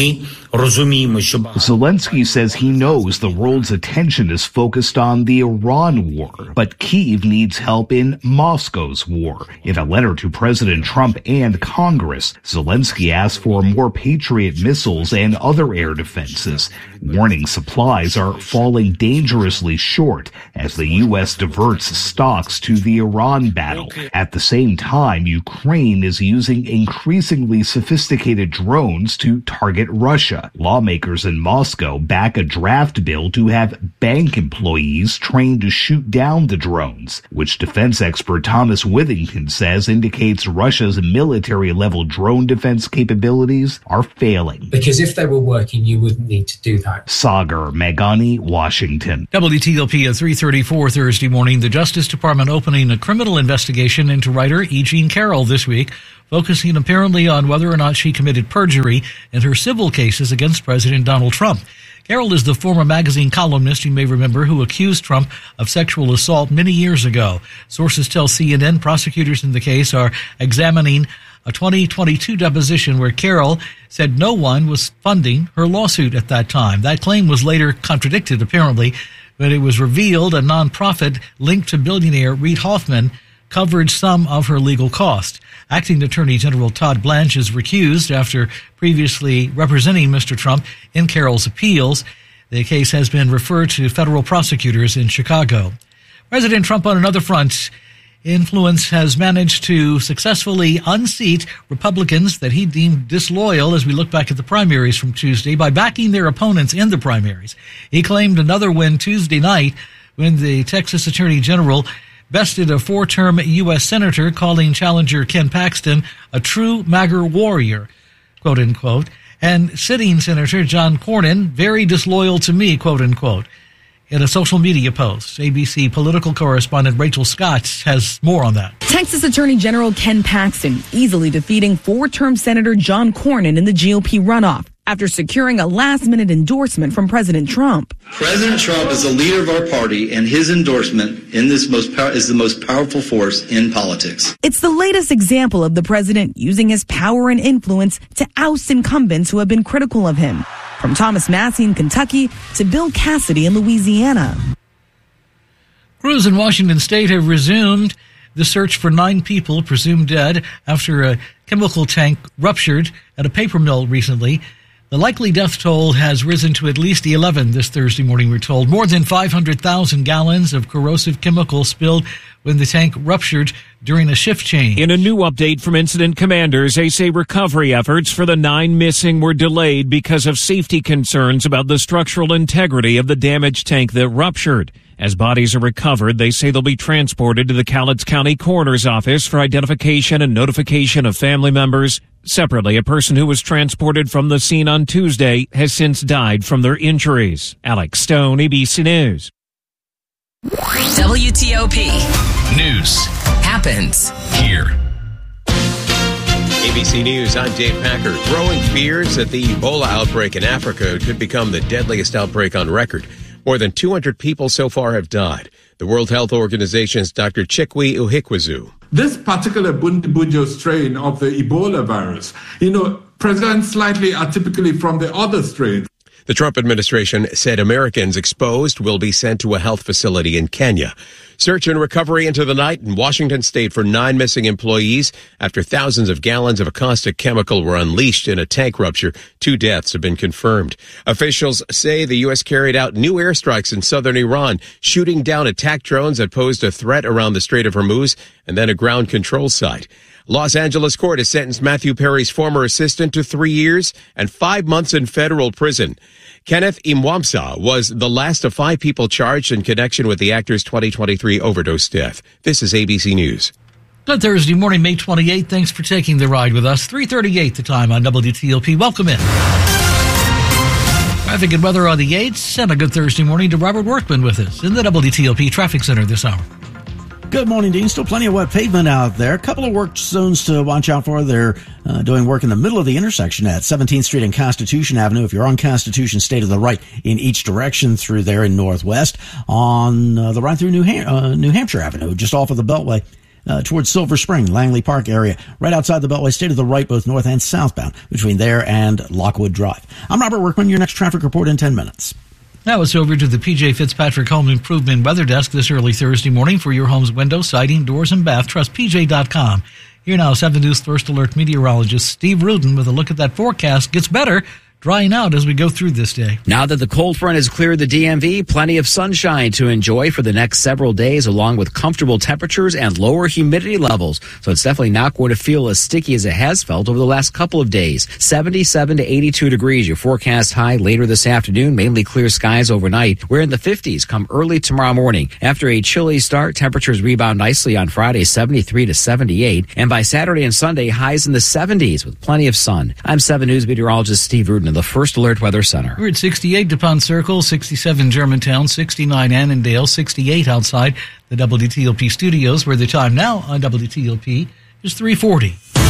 Zelensky says he knows the world's attention is focused on the Iran war, but Kyiv needs help in Moscow's war. In a letter to President Trump and Congress, Zelensky asked for more Patriot missiles and other air defenses, warning supplies are falling dangerously short as the U S diverts stocks to the Iran battle. At the same time, Ukraine is using increasingly sophisticated drones to target Russia. Lawmakers in Moscow back a draft bill to have bank employees trained to shoot down the drones, which defense expert Thomas Withington says indicates Russia's military-level drone defense capabilities are failing. Because if they were working, you wouldn't need to do that. Sagar Meghani, Washington. W T O P at three thirty-four Thursday morning, the Justice Department opening a criminal investigation into writer E. Jean Carroll this week, focusing apparently on whether or not she committed perjury in her civil cases against President Donald Trump. Carroll is the former magazine columnist, you may remember, who accused Trump of sexual assault many years ago. Sources tell C N N prosecutors in the case are examining a twenty twenty-two deposition where Carroll said no one was funding her lawsuit at that time. That claim was later contradicted, apparently, but it was revealed a nonprofit linked to billionaire Reid Hoffman covered some of her legal costs. Acting Attorney General Todd Blanche is recused after previously representing Mister Trump in Carroll's appeals. The case has been referred to federal prosecutors in Chicago. President Trump on another front. Influence has managed to successfully unseat Republicans that he deemed disloyal as we look back at the primaries from Tuesday by backing their opponents in the primaries. He claimed another win Tuesday night when the Texas Attorney General bested a four-term U S senator, calling challenger Ken Paxton a true MAGA warrior, quote unquote, and sitting Senator John Cornyn very disloyal to me, quote unquote. In a social media post, A B C political correspondent Rachel Scott has more on that. Texas Attorney General Ken Paxton easily defeating four-term Senator John Cornyn in the G O P runoff after securing a last-minute endorsement from President Trump. President Trump is the leader of our party, and his endorsement in this most pow- is the most powerful force in politics. It's the latest example of the president using his power and influence to oust incumbents who have been critical of him. From Thomas Massie in Kentucky to Bill Cassidy in Louisiana. Crews in Washington state have resumed the search for nine people presumed dead after a chemical tank ruptured at a paper mill recently. The likely death toll has risen to at least eleven this Thursday morning, we're told. More than five hundred thousand gallons of corrosive chemical spilled when the tank ruptured during a shift change. In a new update from incident commanders, they say recovery efforts for the nine missing were delayed because of safety concerns about the structural integrity of the damaged tank that ruptured. As bodies are recovered, they say they'll be transported to the Cowlitz County Coroner's Office for identification and notification of family members. Separately, a person who was transported from the scene on Tuesday has since died from their injuries. Alex Stone, A B C News. W T O P News happens here. A B C News, I'm Dave Packer. Growing fears that the Ebola outbreak in Africa could become the deadliest outbreak on record. More than two hundred people so far have died. The World Health Organization's Doctor Chikwe Uhikwezu. This particular Bundibugyo strain of the Ebola virus, you know, presents slightly atypically from the other strains. The Trump administration said Americans exposed will be sent to a health facility in Kenya. Search and recovery into the night in Washington state for nine missing employees after thousands of gallons of a caustic chemical were unleashed in a tank rupture. Two deaths have been confirmed. Officials say the U S carried out new airstrikes in southern Iran, shooting down attack drones that posed a threat around the Strait of Hormuz and then a ground control site. Los Angeles court has sentenced Matthew Perry's former assistant to three years and five months in federal prison. Kenneth Imwamsa was the last of five people charged in connection with the actor's twenty twenty-three overdose death. This is A B C News. Good Thursday morning, May twenty-eighth. Thanks for taking the ride with us. three thirty-eight the time on W T O P. Welcome in. Traffic and weather on the eights, and a good Thursday morning to Robert Workman with us in the W T O P Traffic Center this hour. Good morning, Dean. Still plenty of wet pavement out there. A couple of work zones to watch out for. They're uh, doing work in the middle of the intersection at seventeenth Street and Constitution Avenue. If you're on Constitution, stay to the right in each direction through there in Northwest. On uh, the right through New, Ham- uh, New Hampshire Avenue, just off of the Beltway. Uh, towards Silver Spring, Langley Park area. Right outside the Beltway, stay to the right, both north and southbound, between there and Lockwood Drive. I'm Robert Workman, your next traffic report in ten minutes. Now it's over to the P J Fitzpatrick Home Improvement Weather Desk this early Thursday morning for your home's window, siding, doors, and bath. Trust P J dot com. Here now, seven News First Alert meteorologist Steve Rudin with a look at that forecast. Gets better. Drying out as we go through this day. Now that the cold front has cleared the D M V, plenty of sunshine to enjoy for the next several days, along with comfortable temperatures and lower humidity levels. So it's definitely not going to feel as sticky as it has felt over the last couple of days. seventy-seven to eighty-two degrees, your forecast high later this afternoon, mainly clear skies overnight. We're in the fifties come early tomorrow morning. After a chilly start, temperatures rebound nicely on Friday, seventy-three to seventy-eight. And by Saturday and Sunday, highs in the seventies with plenty of sun. I'm seven News meteorologist Steve Rudin in the First Alert Weather Center. We're at sixty-eight DuPont Circle, sixty-seven Germantown, sixty-nine Annandale, sixty-eight outside the W T O P studios, where the time now on W T O P is three forty.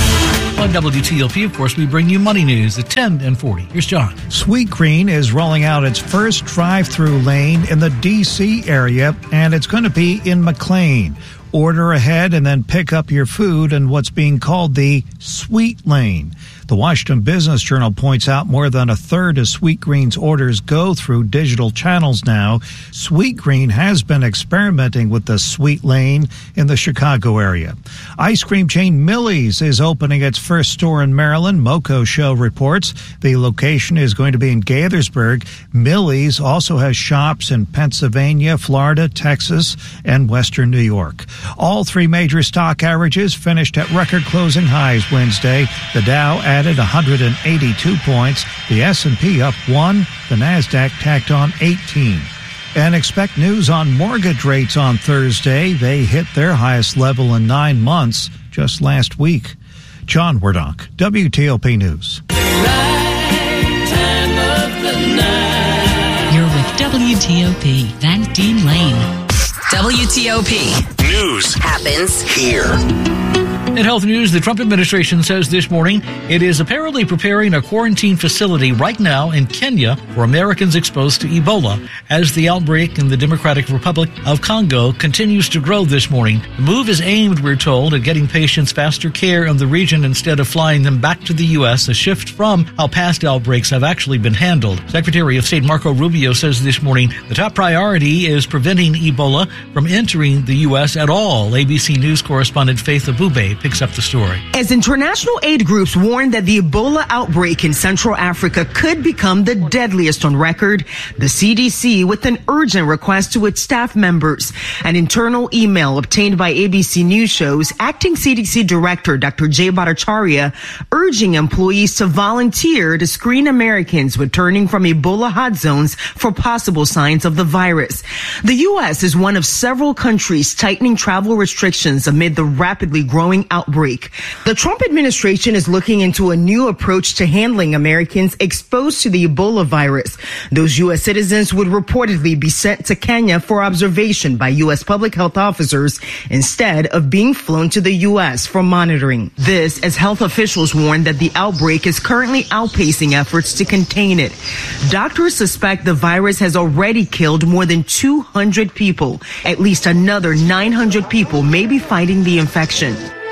On W T O P, of course, we bring you money news at ten and forty. Here's John. Sweetgreen is rolling out its first drive-through lane in the D C area, and it's going to be in McLean. Order ahead and then pick up your food in what's being called the Sweet Lane. The Washington Business Journal points out more than a third of Sweetgreen's orders go through digital channels now. Sweetgreen has been experimenting with the Sweet Lane in the Chicago area. Ice cream chain Millie's is opening its first store in Maryland. Moco Show reports the location is going to be in Gaithersburg. Millie's also has shops in Pennsylvania, Florida, Texas, and Western New York. All three major stock averages finished at record closing highs Wednesday. The Dow added one hundred eighty-two points. The S and P up one. The NASDAQ tacked on eighteen. And expect news on mortgage rates on Thursday. They hit their highest level in nine months just last week. John Wardock, W T O P News. You're with W T O P. Van Dean Lane. W T O P. News happens here. In health news, the Trump administration says this morning it is apparently preparing a quarantine facility right now in Kenya for Americans exposed to Ebola as the outbreak in the Democratic Republic of Congo continues to grow this morning. The move is aimed, we're told, at getting patients faster care in the region instead of flying them back to the U S, a shift from how past outbreaks have actually been handled. Secretary of State Marco Rubio says this morning the top priority is preventing Ebola from entering the U S at all. A B C News correspondent Faith Abube picks up the story. As international aid groups warn that the Ebola outbreak in Central Africa could become the deadliest on record, the C D C with an urgent request to its staff members. An internal email obtained by A B C News shows acting C D C Director Doctor Jay Bhattacharya urging employees to volunteer to screen Americans returning from Ebola hot zones for possible signs of the virus. The U S is one of several countries tightening travel restrictions amid the rapidly growing outbreak. The Trump administration is looking into a new approach to handling Americans exposed to the Ebola virus. Those U S citizens would reportedly be sent to Kenya for observation by U S public health officers instead of being flown to the U S for monitoring. This as health officials warn that the outbreak is currently outpacing efforts to contain it. Doctors suspect the virus has already killed more than two hundred people. At least another nine hundred people may be fighting the infection.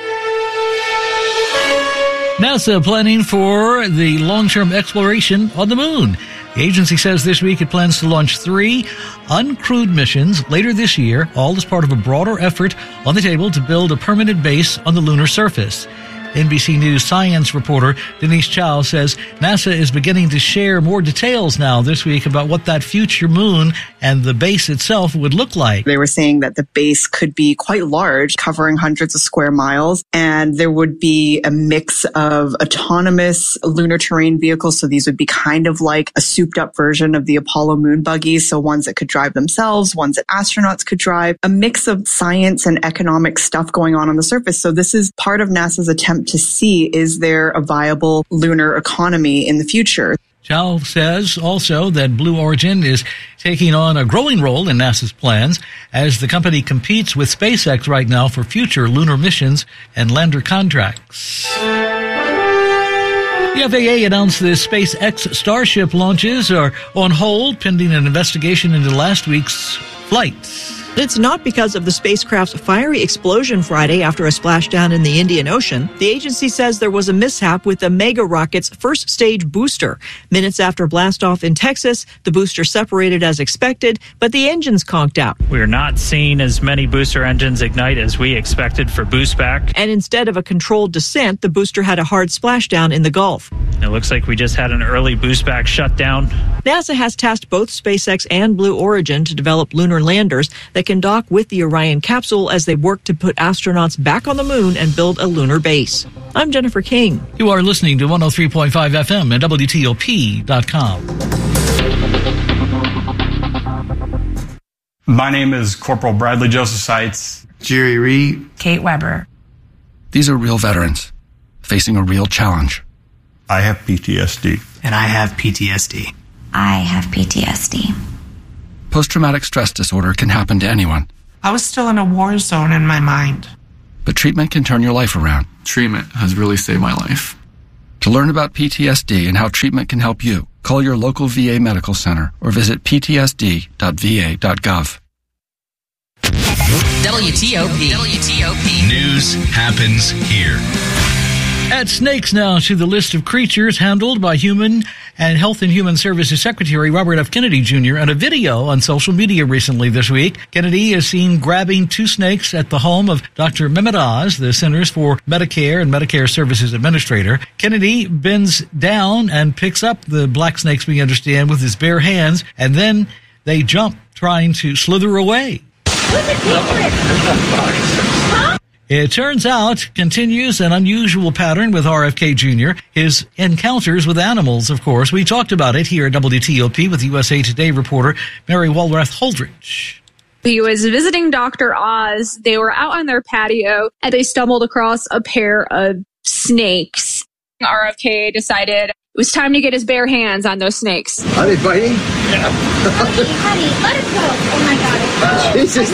NASA planning for the long-term exploration on the moon. The agency says this week it plans to launch three uncrewed missions later this year, all as part of a broader effort on the table to build a permanent base on the lunar surface. N B C News science reporter Denise Chow says NASA is beginning to share more details now this week about what that future moon and the base itself would look like. They were saying that the base could be quite large, covering hundreds of square miles, and there would be a mix of autonomous lunar terrain vehicles. So these would be kind of like a souped up version of the Apollo moon buggies. So ones that could drive themselves, ones that astronauts could drive, a mix of science and economic stuff going on on the surface. So this is part of NASA's attempt to see, is there a viable lunar economy in the future? Chow says also that Blue Origin is taking on a growing role in NASA's plans as the company competes with SpaceX right now for future lunar missions and lander contracts. The F A A announced the SpaceX Starship launches are on hold pending an investigation into last week's flights. It's not because of the spacecraft's fiery explosion Friday after a splashdown in the Indian Ocean. The agency says there was a mishap with the Mega rocket's first stage booster. Minutes after blastoff in Texas, the booster separated as expected, but the engines conked out. We're not seeing as many booster engines ignite as we expected for boost back. And instead of a controlled descent, the booster had a hard splashdown in the Gulf. It looks like we just had an early boost back shutdown. NASA has tasked both SpaceX and Blue Origin to develop lunar landers that can dock with the Orion capsule as they work to put astronauts back on the moon and build a lunar base. I'm Jennifer King. You are listening to one oh three point five F M and W T O P dot com. My name is Corporal Bradley Joseph Seitz. Jerry Reed. Kate Weber. These are real veterans facing a real challenge. I have P T S D. And I have P T S D. I have P T S D. Post-traumatic stress disorder can happen to anyone. I was still in a war zone in my mind. But treatment can turn your life around. Treatment has really saved my life. To learn about P T S D and how treatment can help you, call your local V A medical center or visit p t s d dot v a dot gov. W T O P. W T O P. News happens here. Add snakes now to the list of creatures handled by Human and Health and Human Services Secretary Robert F. Kennedy Junior in a video on social media recently this week. Kennedy is seen grabbing two snakes at the home of Doctor Mehmet Oz, the Centers for Medicare and Medicare Services Administrator. Kennedy bends down and picks up the black snakes, we understand, with his bare hands, and then they jump, trying to slither away. It turns out, continues an unusual pattern with R F K Junior His encounters with animals, of course. We talked about it here at W T O P with U S A Today reporter Mary Walrath Holdridge. He was visiting Doctor Oz. They were out on their patio, and they stumbled across a pair of snakes. R F K decided it was time to get his bare hands on those snakes. Are they biting? Yeah. Honey, honey, let it go. Oh my God. Jesus,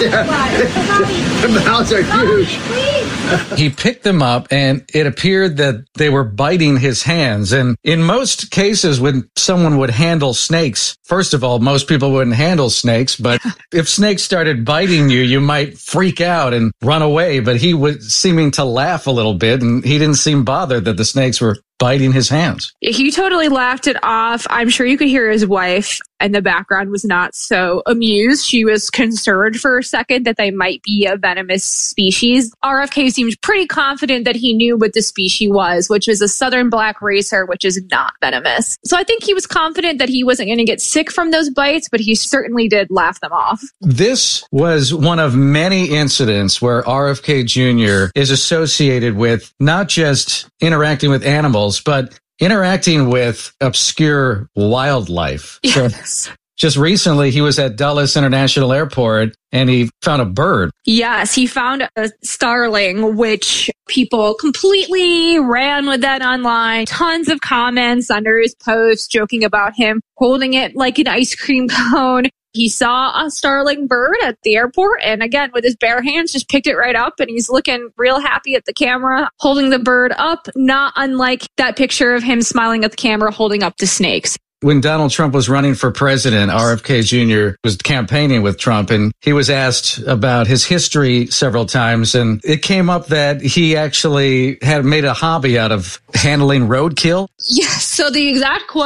the mouths are huge. He picked them up, and it appeared that they were biting his hands. And in most cases, when someone would handle snakes, first of all, most people wouldn't handle snakes. But if snakes started biting you, you might freak out and run away. But he was seeming to laugh a little bit, and he didn't seem bothered that the snakes were biting his hands. He totally laughed it off. I'm sure you could hear his wife in the background was not so amused. She was concerned for a second that they might be a venomous species. R F K seemed pretty confident that he knew what the species was, which is a southern black racer, which is not venomous. So I think he was confident that he wasn't going to get sick from those bites, but he certainly did laugh them off. This was one of many incidents where R F K Junior is associated with not just interacting with animals, but interacting with obscure wildlife. Yes. So just recently, he was at Dulles International Airport and he found a bird. Yes, he found a starling, which people completely ran with that online. Tons of comments under his post joking about him holding it like an ice cream cone. He saw a starling bird at the airport, and again, with his bare hands, just picked it right up, and he's looking real happy at the camera, holding the bird up, not unlike that picture of him smiling at the camera, holding up the snakes. When Donald Trump was running for president, R F K Junior was campaigning with Trump, and he was asked about his history several times, and it came up that he actually had made a hobby out of handling roadkill. Yes, so the exact quote,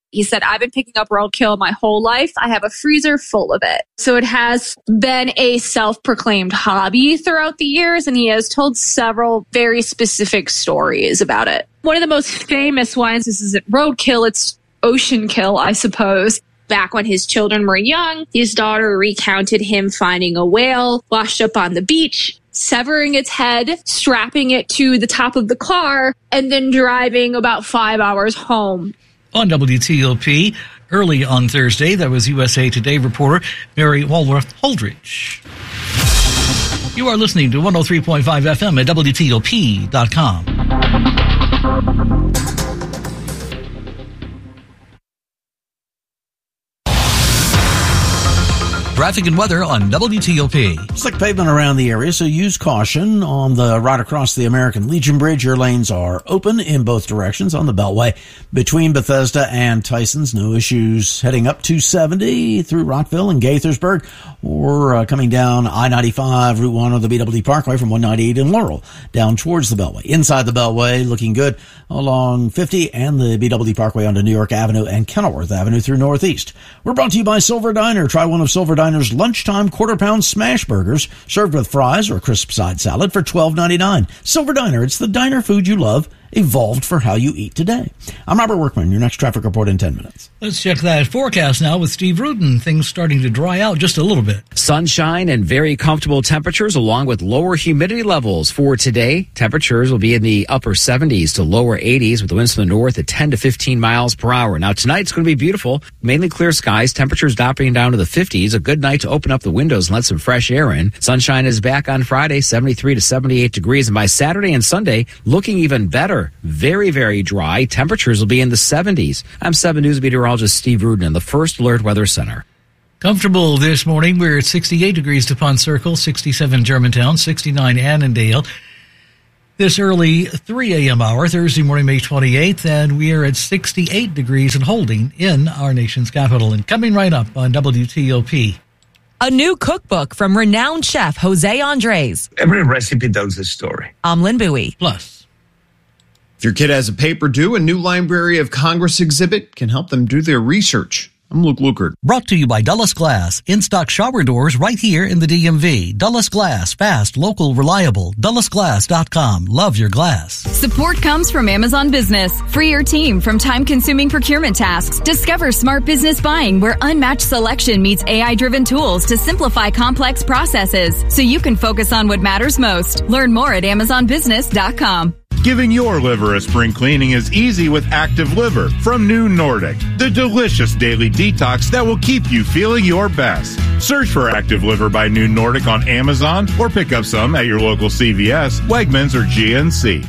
He said, I've been picking up roadkill my whole life. I have a freezer full of it. So it has been a self-proclaimed hobby throughout the years, and he has told several very specific stories about it. One of the most famous ones, this isn't roadkill, it's ocean kill, I suppose. Back when his children were young, his daughter recounted him finding a whale washed up on the beach, severing its head, strapping it to the top of the car, and then driving about five hours home. On W T O P, early on Thursday, that was U S A Today reporter Mary Walworth Holdridge. You are listening to one oh three point five F M at W T O P dot com. Traffic and weather on W T O P. Slick pavement around the area, so use caution on the right across the American Legion Bridge. Your lanes are open in both directions on the Beltway. Between Bethesda and Tysons, no issues heading up two seventy through Rockville and Gaithersburg, or uh, coming down I ninety-five, Route one of the B W D Parkway from one ninety-eight in Laurel, down towards the Beltway. Inside the Beltway, looking good along fifty and the B W D Parkway onto New York Avenue and Kenilworth Avenue through Northeast. We're brought to you by Silver Diner. Try one of Silver Diner's lunchtime quarter-pound smash burgers served with fries or crisp side salad for twelve ninety-nine. Silver Diner, it's the diner food you love, evolved for how you eat today. I'm Robert Workman, your next traffic report in ten minutes. Let's check that forecast now with Steve Rudin. Things starting to dry out just a little bit. Sunshine and very comfortable temperatures along with lower humidity levels for today. Temperatures will be in the upper seventies to lower eighties with the winds from the north at ten to fifteen miles per hour. Now tonight's going to be beautiful. Mainly clear skies. Temperatures dropping down to the fifties. A good night to open up the windows and let some fresh air in. Sunshine is back on Friday, seventy-three to seventy-eight degrees. And by Saturday and Sunday, looking even better. Very, very dry. Temperatures will be in the seventies. I'm seven News meteorologist Steve Rudin in the First Alert Weather Center. Comfortable this morning. We're at sixty-eight degrees DuPont Circle, sixty-seven Germantown, sixty-nine Annandale. This early three a.m. hour, Thursday morning, May twenty-eighth, and we are at sixty-eight degrees and holding in our nation's capital. And coming right up on W T O P. A new cookbook from renowned chef Jose Andres. Every recipe tells a story. I'm Lynn Bowie. Plus. If your kid has a paper due, a new Library of Congress exhibit can help them do their research. I'm Luke Lukert. Brought to you by Dulles Glass. In-stock shower doors right here in the D M V. Dulles Glass. Fast, local, reliable. Dulles Glass dot com. Love your glass. Support comes from Amazon Business. Free your team from time-consuming procurement tasks. Discover smart business buying where unmatched selection meets A I-driven tools to simplify complex processes so you can focus on what matters most. Learn more at Amazon Business dot com. Giving your liver a spring cleaning is easy with Active Liver from New Nordic, the delicious daily detox that will keep you feeling your best. Search for Active Liver by New Nordic on Amazon or pick up some at your local C V S, Wegmans, or G N C.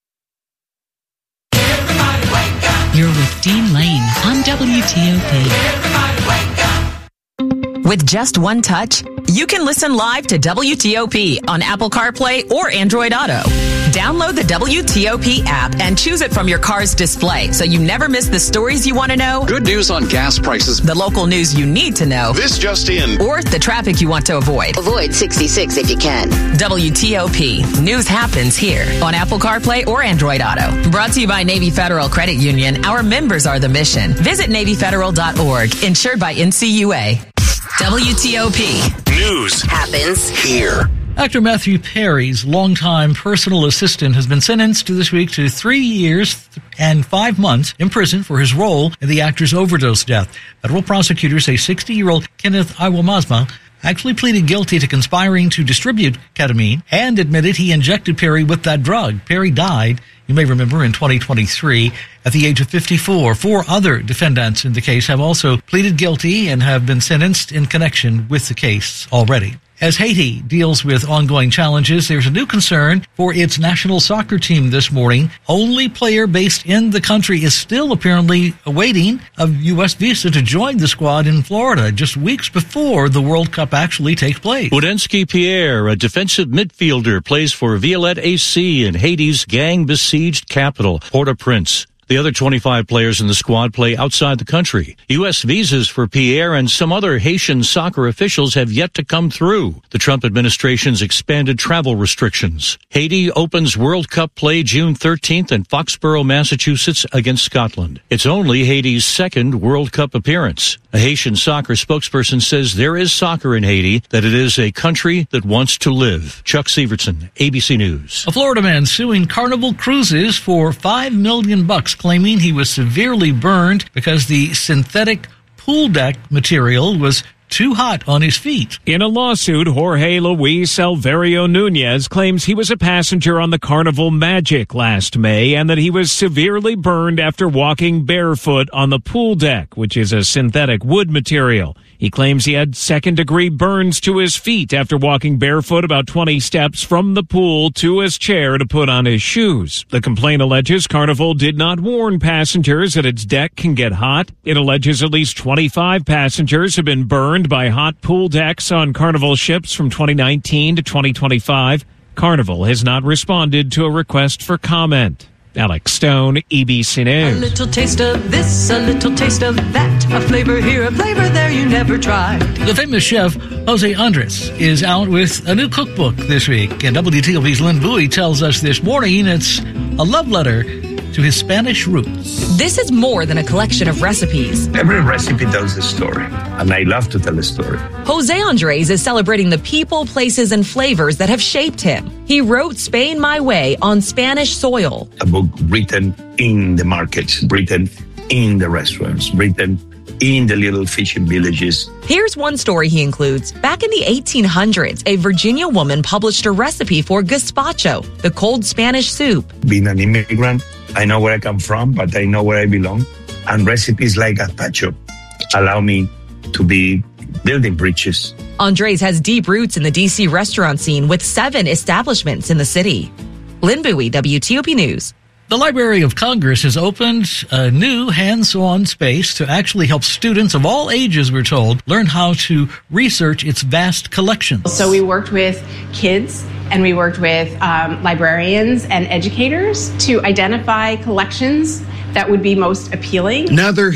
You're with Dean Lane on W T O P. With just one touch, you can listen live to W T O P on Apple CarPlay or Android Auto. Download the W T O P app and choose it from your car's display so you never miss the stories you want to know. Good news on gas prices. The local news you need to know. This just in. Or the traffic you want to avoid. Avoid sixty-six if you can. W T O P. News happens here on Apple CarPlay or Android Auto. Brought to you by Navy Federal Credit Union. Our members are the mission. Visit Navy Federal dot org. Insured by N C U A. W T O P. News happens here. Actor Matthew Perry's longtime personal assistant has been sentenced this week to three years and five months in prison for his role in the actor's overdose death. Federal prosecutors say sixty-year-old Kenneth Iwamazma actually pleaded guilty to conspiring to distribute ketamine and admitted he injected Perry with that drug. Perry died, you may remember, in twenty twenty-three at the age of fifty-four. Four other defendants in the case have also pleaded guilty and have been sentenced in connection with the case already. As Haiti deals with ongoing challenges, there's a new concern for its national soccer team this morning. Only player based in the country is still apparently awaiting a U S visa to join the squad in Florida, just weeks before the World Cup actually takes place. Udensky Pierre, a defensive midfielder, plays for Violette A C in Haiti's gang-besieged capital, Port-au-Prince. The other twenty-five players in the squad play outside the country. U S visas for Pierre and some other Haitian soccer officials have yet to come through. The Trump administration's expanded travel restrictions. Haiti opens World Cup play June thirteenth in Foxborough, Massachusetts against Scotland. It's only Haiti's second World Cup appearance. A Haitian soccer spokesperson says there is soccer in Haiti, that it is a country that wants to live. Chuck Severson, A B C News. A Florida man suing Carnival Cruises for five million bucks, claiming he was severely burned because the synthetic pool deck material was too hot on his feet. In a lawsuit, Jorge Luis Alverio Nunez claims he was a passenger on the Carnival Magic last May and that he was severely burned after walking barefoot on the pool deck, which is a synthetic wood material. He claims he had second-degree burns to his feet after walking barefoot about twenty steps from the pool to his chair to put on his shoes. The complaint alleges Carnival did not warn passengers that its deck can get hot. It alleges at least twenty-five passengers have been burned by hot pool decks on Carnival ships from twenty nineteen to twenty twenty-five. Carnival has not responded to a request for comment. Alex Stone, E B C News. A little taste of this, a little taste of that, a flavor here, a flavor there you never tried. The famous chef Jose Andres is out with a new cookbook this week, and W T O P's Lynn Bowie tells us this morning it's a love letter to his Spanish roots. This is more than a collection of recipes. Every recipe tells a story, and I love to tell a story. Jose Andres is celebrating the people, places, and flavors that have shaped him. He wrote Spain My Way on Spanish soil. A book written in the markets, written in the restaurants, written in the little fishing villages. Here's one story he includes. Back in the eighteen hundreds, a Virginia woman published a recipe for gazpacho, the cold Spanish soup. Being an immigrant, I know where I come from, but I know where I belong. And recipes like gazpacho allow me to be building bridges. Andres has deep roots in the D C restaurant scene with seven establishments in the city. Lynn Bowie, W T O P News. The Library of Congress has opened a new hands-on space to actually help students of all ages, we're told, learn how to research its vast collections. So we worked with kids and we worked with um, librarians and educators to identify collections that would be most appealing. Now they're